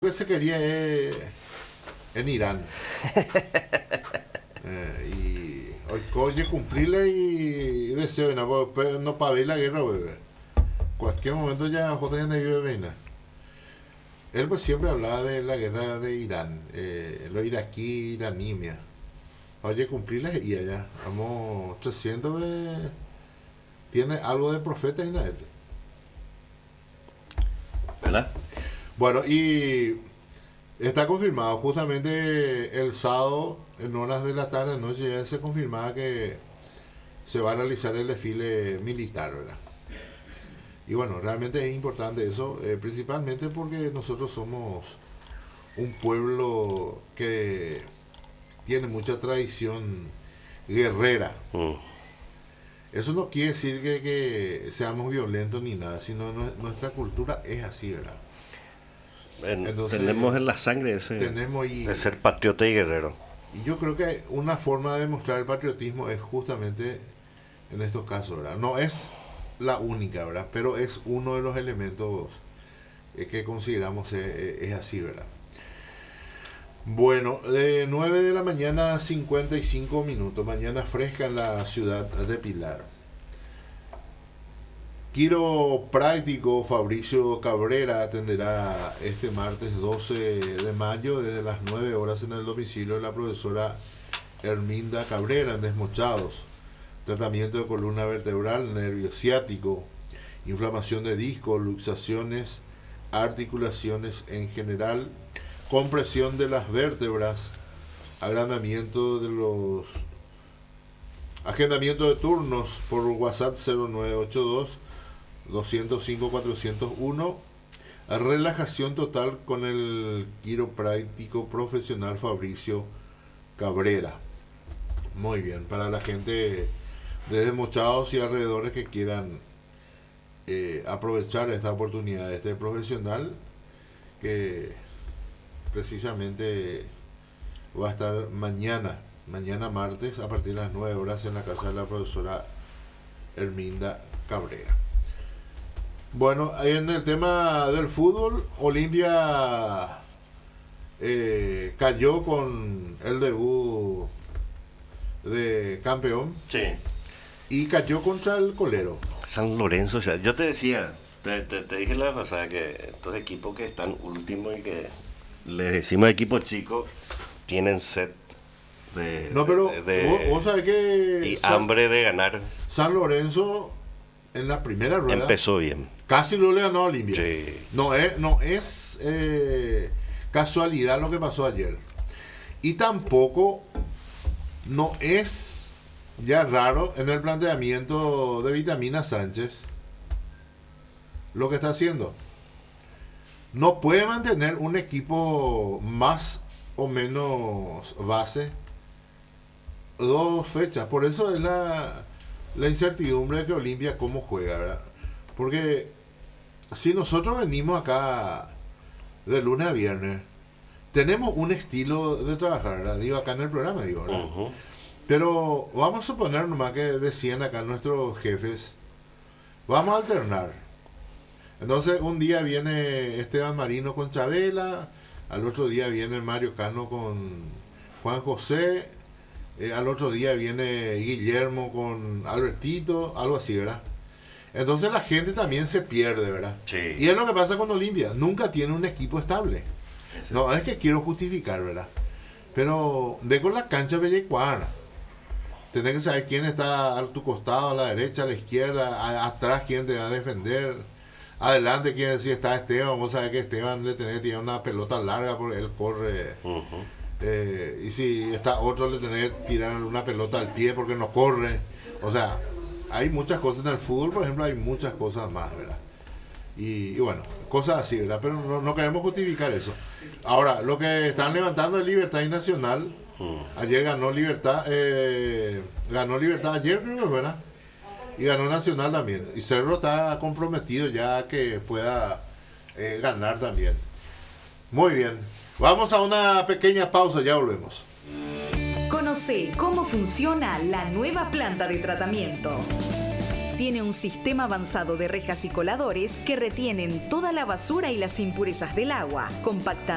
que se quería en Irán. Y hoy coye cumplirle y deseo, no para ver la guerra, bebé. Cualquier momento ya J. vive Vena. Él pues siempre hablaba de la guerra de Irán, lo iraquí, iranimia. Oye, cumplirles y allá. Vamos 300, tiene algo de profeta en él. ¿Verdad? Bueno, y está confirmado justamente el sábado en horas de la tarde, noche, ya se confirmaba que se va a realizar el desfile militar, ¿verdad? Y bueno, realmente es importante eso, principalmente porque nosotros somos un pueblo que tiene mucha tradición guerrera. Eso no quiere decir que seamos violentos ni nada, sino nuestra cultura es así, ¿verdad? Entonces, tenemos en la sangre de ser patriota y guerrero. Y yo creo que una forma de demostrar el patriotismo es justamente en estos casos, ¿verdad? No es la única, ¿verdad? Pero es uno de los elementos que consideramos es así, ¿verdad? Bueno, de 9 de la mañana a 55 minutos, mañana fresca en la ciudad de Pilar. Quiropráctico Fabricio Cabrera atenderá este martes 12 de mayo desde las 9 horas en el domicilio de la profesora Herminda Cabrera en Desmochados. Tratamiento de columna vertebral, nervio ciático, inflamación de disco, luxaciones, articulaciones en general, compresión de las vértebras, agrandamiento de los agendamiento de turnos por WhatsApp 0982 205 401, relajación total con el quiropráctico profesional Fabricio Cabrera. Muy bien, para la gente de Desmochados y alrededores que quieran aprovechar esta oportunidad de este profesional que precisamente va a estar mañana martes a partir de las 9 horas en la casa de la profesora Herminda Cabrera. Bueno, en el tema del fútbol, Olimpia cayó con el debut de campeón. Sí. Y cayó contra el colero. San Lorenzo, o sea, yo te decía, te dije la vez pasada que estos equipos que están últimos y que les decimos equipos chicos, tienen sed vos sabés que y hambre de ganar. San Lorenzo en la primera rueda empezó bien. Casi lo le ganó a Olimpia. Sí. No es casualidad lo que pasó ayer. Y tampoco no es ya raro en el planteamiento de Vitamina Sánchez lo que está haciendo. No puede mantener un equipo más o menos base 2 fechas. Por eso es la incertidumbre de que Olimpia cómo juega, ¿verdad? Porque si nosotros venimos acá de lunes a viernes, tenemos un estilo de trabajar, ¿verdad? Digo acá en el programa, digo, ¿verdad? Uh-huh. Pero vamos a suponer nomás que decían acá nuestros jefes, vamos a alternar. Entonces un día viene Esteban Marino con Chabela, al otro día viene Mario Cano con Juan José, al otro día viene Guillermo con Albertito, algo así, ¿verdad? Entonces la gente también se pierde, ¿verdad? Sí. Y es lo que pasa con Olimpia, nunca tiene un equipo estable. No, es que quiero justificar, ¿verdad? Pero de con la cancha bellecuana. Tenés que saber quién está a tu costado, a la derecha, a la izquierda, atrás quién te va a defender, adelante quién, si está Esteban, vos sabés que Esteban le tenés que tirar una pelota larga porque él corre. Uh-huh. Y si está otro le tenés que tirar una pelota al pie porque no corre. O sea, hay muchas cosas en el fútbol, por ejemplo, hay muchas cosas más, ¿verdad? Y bueno, cosas así, ¿verdad? Pero no queremos justificar eso. Ahora, lo que están levantando es Libertad y Nacional. Ayer ganó Libertad ayer, creo que, ¿verdad? Y ganó Nacional también. Y Cerro está comprometido ya que pueda ganar también. Muy bien. Vamos a una pequeña pausa, ya volvemos. Conoce cómo funciona la nueva planta de tratamiento. Tiene un sistema avanzado de rejas y coladores que retienen toda la basura y las impurezas del agua, compactando